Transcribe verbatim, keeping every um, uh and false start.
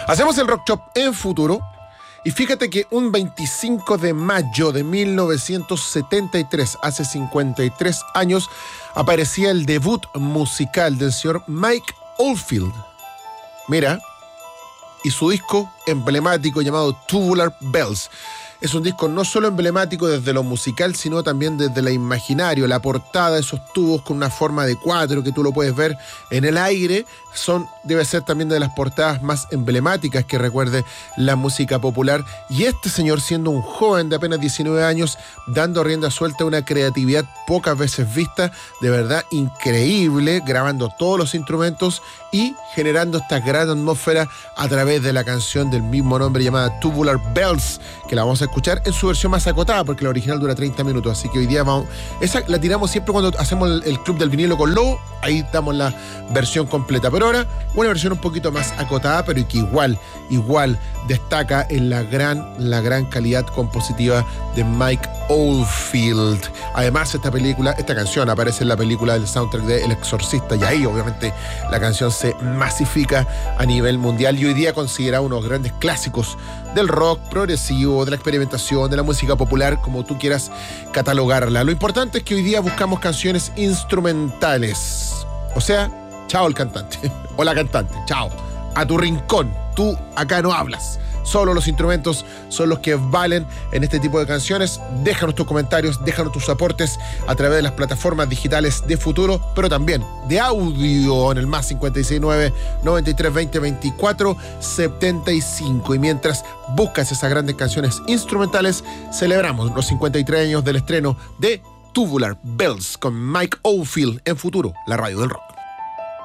Hacemos el Rock Shop en futuro. Y fíjate que un veinticinco de mayo de mil novecientos setenta y tres, hace cincuenta y tres años, aparecía el debut musical del señor Mike Oldfield. Mira, y su disco emblemático llamado Tubular Bells. Es un disco no solo emblemático desde lo musical, sino también desde lo imaginario. La portada, esos tubos con una forma de cuatro que tú lo puedes ver en el aire, son, debe ser también de las portadas más emblemáticas que recuerde la música popular. Y este señor, siendo un joven de apenas diecinueve años, dando rienda suelta a una creatividad pocas veces vista, de verdad increíble, grabando todos los instrumentos y generando esta gran atmósfera a través de la canción del mismo nombre llamada Tubular Bells, que la vamos a escuchar en su versión más acotada porque la original dura treinta minutos, así que hoy día vamos, esa la tiramos siempre cuando hacemos el, el Club del Vinilo con Lobo, ahí damos la versión completa, pero ahora una versión un poquito más acotada, pero que igual, igual destaca en la gran, la gran calidad compositiva de Mike Oldfield. Además, esta película, esta canción aparece en la película del soundtrack de El Exorcista, y ahí obviamente la canción se masifica a nivel mundial y hoy día considera uno de los grandes clásicos del rock progresivo, de la experimentación, de la música popular, como tú quieras catalogarla. Lo importante es que hoy día buscamos canciones instrumentales. O sea, chao el cantante, o la cantante, chao, a tu rincón, tú acá no hablas. Solo los instrumentos son los que valen en este tipo de canciones. Déjanos tus comentarios, déjanos tus aportes a través de las plataformas digitales de Futuro, pero también de audio en el más cincuenta y seis nueve, noventa y tres veinte, veinticuatro setenta y cinco. Y mientras buscas esas grandes canciones instrumentales, celebramos los cincuenta y tres años del estreno de Tubular Bells con Mike Oldfield en Futuro, la radio del rock.